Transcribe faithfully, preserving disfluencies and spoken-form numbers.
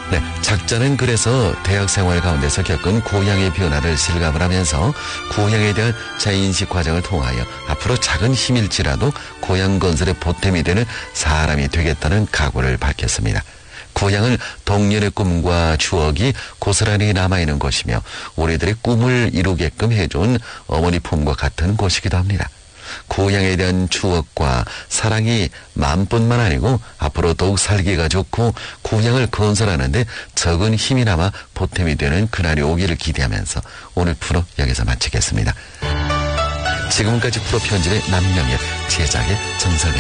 네, 작자는 그래서 대학 생활 가운데서 겪은 고향의 변화를 실감을 하면서 고향에 대한 재인식 과정을 통하여 앞으로 작은 힘일지라도 고향 건설의 보탬이 되는 사람이 되겠다는 각오를 밝혔습니다. 고향은 동년의 꿈과 추억이 고스란히 남아있는 곳이며 우리들의 꿈을 이루게끔 해준 어머니 품과 같은 곳이기도 합니다. 고향에 대한 추억과 사랑이 마음뿐만 아니고 앞으로 더욱 살기가 좋고 고향을 건설하는데 적은 힘이 남아 보탬이 되는 그날이 오기를 기대하면서 오늘 프로 여기서 마치겠습니다. 지금까지 프로 편집의 남명의 제작의 정설배